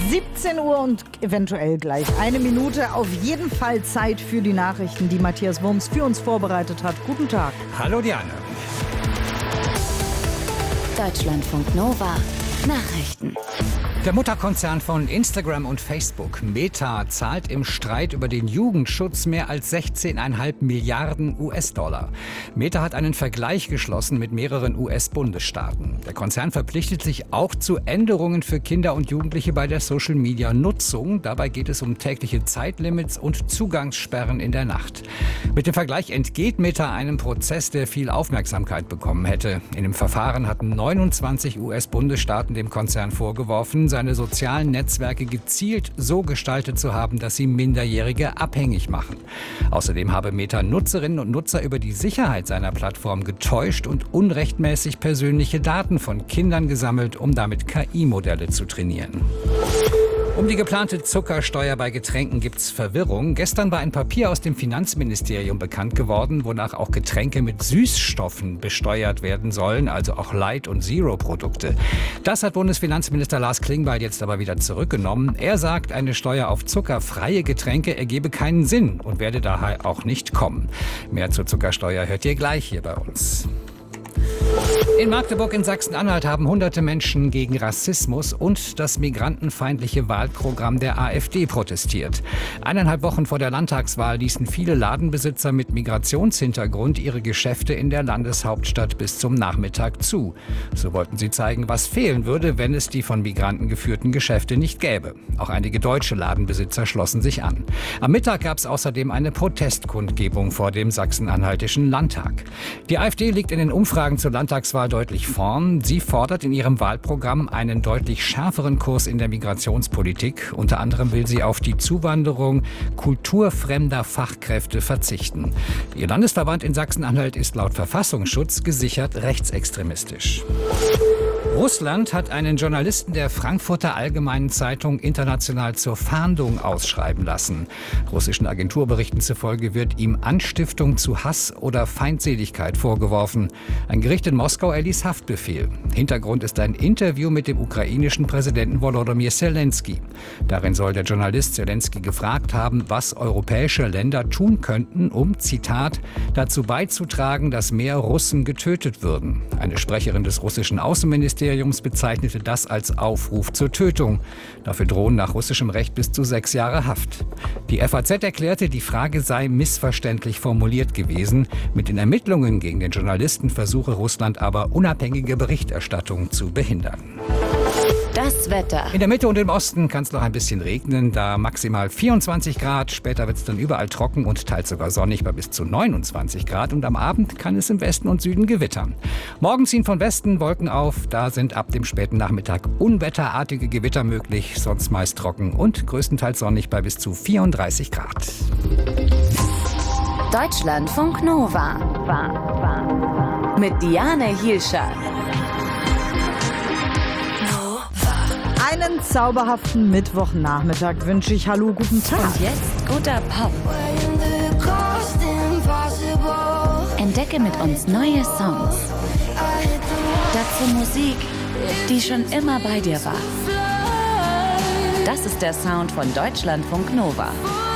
17 Uhr und eventuell gleich eine Minute. Auf jeden Fall Zeit für die Nachrichten, die Matthias Wurms für uns vorbereitet hat. Guten Tag. Hallo Diane. Deutschlandfunk Nova. Nachrichten. Der Mutterkonzern von Instagram und Facebook, Meta, zahlt im Streit über den Jugendschutz mehr als 16,5 Milliarden US-Dollar. Meta hat einen Vergleich geschlossen mit mehreren US-Bundesstaaten. Der Konzern verpflichtet sich auch zu Änderungen für Kinder und Jugendliche bei der Social-Media-Nutzung. Dabei geht es um tägliche Zeitlimits und Zugangssperren in der Nacht. Mit dem Vergleich entgeht Meta einem Prozess, der viel Aufmerksamkeit bekommen hätte. In dem Verfahren hatten 29 US-Bundesstaaten dem Konzern vorgeworfen, seine sozialen Netzwerke gezielt so gestaltet zu haben, dass sie Minderjährige abhängig machen. Außerdem habe Meta Nutzerinnen und Nutzer über die Sicherheit seiner Plattform getäuscht und unrechtmäßig persönliche Daten von Kindern gesammelt, um damit KI-Modelle zu trainieren. Um die geplante Zuckersteuer bei Getränken gibt's Verwirrung. Gestern war ein Papier aus dem Finanzministerium bekannt geworden, wonach auch Getränke mit Süßstoffen besteuert werden sollen, also auch Light- und Zero-Produkte. Das hat Bundesfinanzminister Lars Klingbeil jetzt aber wieder zurückgenommen. Er sagt, eine Steuer auf zuckerfreie Getränke ergebe keinen Sinn und werde daher auch nicht kommen. Mehr zur Zuckersteuer hört ihr gleich hier bei uns. In Magdeburg in Sachsen-Anhalt haben hunderte Menschen gegen Rassismus und das migrantenfeindliche Wahlprogramm der AfD protestiert. 1,5 Wochen vor der Landtagswahl ließen viele Ladenbesitzer mit Migrationshintergrund ihre Geschäfte in der Landeshauptstadt bis zum Nachmittag zu. So wollten sie zeigen, was fehlen würde, wenn es die von Migranten geführten Geschäfte nicht gäbe. Auch einige deutsche Ladenbesitzer schlossen sich an. Am Mittag gab es außerdem eine Protestkundgebung vor dem Sachsen-Anhaltischen Landtag. Die AfD liegt in den Umfragen zur Landtagswahl deutlich vorn. Sie fordert in ihrem Wahlprogramm einen deutlich schärferen Kurs in der Migrationspolitik. Unter anderem will sie auf die Zuwanderung kulturfremder Fachkräfte verzichten. Ihr Landesverband in Sachsen-Anhalt ist laut Verfassungsschutz gesichert rechtsextremistisch. Russland hat einen Journalisten der Frankfurter Allgemeinen Zeitung international zur Fahndung ausschreiben lassen. Russischen Agenturberichten zufolge wird ihm Anstiftung zu Hass oder Feindseligkeit vorgeworfen. Ein Gericht in Moskau erließ Haftbefehl. Hintergrund ist ein Interview mit dem ukrainischen Präsidenten Volodymyr Zelensky. Darin soll der Journalist Zelensky gefragt haben, was europäische Länder tun könnten, um, Zitat, dazu beizutragen, dass mehr Russen getötet würden. Eine Sprecherin des russischen Außenministeriums bezeichnete das als Aufruf zur Tötung. Dafür drohen nach russischem Recht bis zu 6 Jahre Haft. Die FAZ erklärte, die Frage sei missverständlich formuliert gewesen. Mit den Ermittlungen gegen den Journalisten versuche Russland aber, unabhängige Berichterstattung zu behindern. Das Wetter. In der Mitte und im Osten kann es noch ein bisschen regnen, da maximal 24 Grad. Später wird es dann überall trocken und teils sogar sonnig bei bis zu 29 Grad. Und am Abend kann es im Westen und Süden gewittern. Morgen ziehen von Westen Wolken auf. Da sind ab dem späten Nachmittag unwetterartige Gewitter möglich, sonst meist trocken und größtenteils sonnig bei bis zu 34 Grad. Deutschlandfunk Nova. Mit Diane Hielscher. Einen zauberhaften Mittwochnachmittag wünsche ich. Hallo, guten Tag. Und jetzt guter Pop. Entdecke mit uns neue Songs. Dazu Musik, die schon immer bei dir war. Das ist der Sound von Deutschlandfunk Nova.